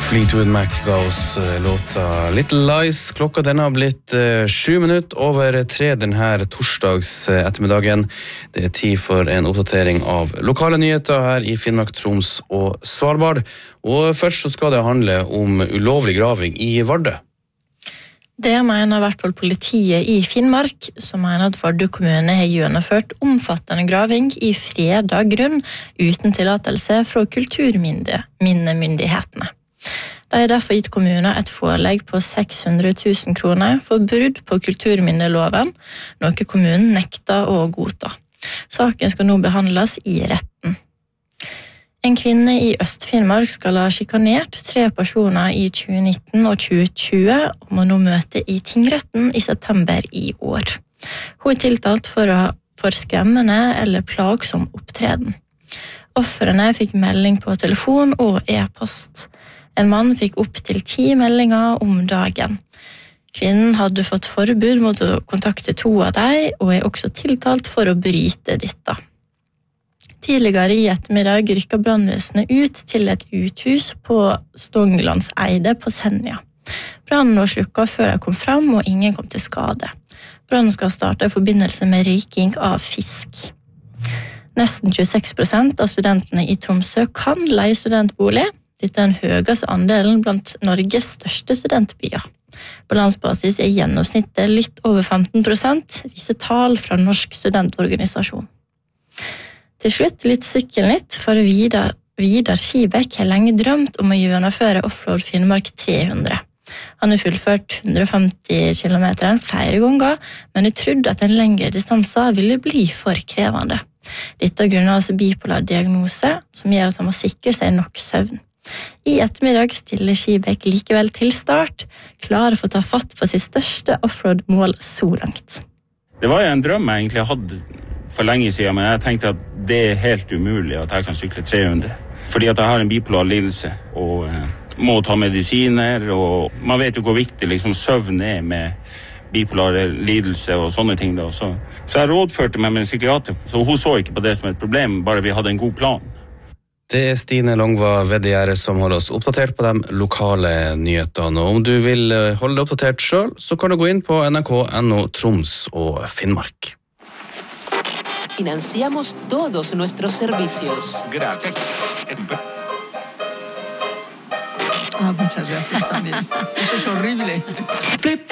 Fleetwood Mac ga oss låta Little Lies. Klokka den har blitt 7 minutter over 3 denne torsdags ettermiddagen. Det tid for en oppdatering av lokale nyheter her i Finnmark, Troms og Svalbard. Og først så skal det handle om ulovlig graving i Vardø. Det mener i hvert fall politiet i Finnmark, som mener at Vardø kommune har gjennomført omfattende graving i fredet grunn uten tillatelse fra kulturminnemyndighetene. De har derfor gitt kommunen et forelegg på 600 000 kroner for brudd på kulturminneloven, noe kommunen nekter å godta. Saken skal nå behandles i retten. En kvinne i Øst-Finnmark skal ha sjikanert 3 personer i 2019 og 2020 og må nå møte i tingretten i september i år. Hun er tiltalt for skremmende eller plagsom opptreden. Ofrene fikk melding på telefon og e-post. En mann fikk opp til 10 meldinger om dagen. Kvinnen hadde fått forbud mot å kontakte 2 av dem, og er også tiltalt for å bryte dette. Tidligere i ettermiddag rykket brannvesenet ut til et uthus på Stonglandseide på Senja. Brannen var slukket før de kom frem, og ingen kom til skade. Brannen skal starte i forbindelse med røyking av fisk. Nesten 26% av studentene i Tromsø kan leie studentbolig. Dette er den høyeste andelen blant Norges største studentbyer. På landsbasis er gjennomsnittet litt over 15%, viser tall fra Norsk studentorganisasjon. Til slutt litt sykkelnytt, for Vidar Skibæk har lenge drømt om å gjennomføre Offroad Finnmark 300. Han har fullført 150 km flere ganger, men har trodd at en lengre distanse ville bli for krevende. Dette grunnet bipolar diagnose, som gjør at han må sikre seg nok søvn. I ettermiddag stiller Skibæk likevel til start, klar for å ta fatt på sitt største offroad-mål så langt. Det var jo en drøm jeg egentlig hadde for lenge siden, men jeg tenkte at det er helt umulig at jeg kan sykle 300. Fordi at jeg har en bipolar lidelse og må ta medisiner, og man vet jo hvor viktig liksom, søvn er med bipolar lidelse og sånne ting. Da. Så jeg rådførte meg med en psykiater, så hun så ikke på det som et problem, bare vi hadde en god plan. Det er Stine Longva Vedgjære som holder oss oppdatert på de lokale nyhetene. Og om du vil holde deg oppdatert selv, så kan du gå inn på NRK.no Troms og Finnmark. Financiamos todos nuestros servicios. Gracias. Muchas gracias también. Eso es horrible.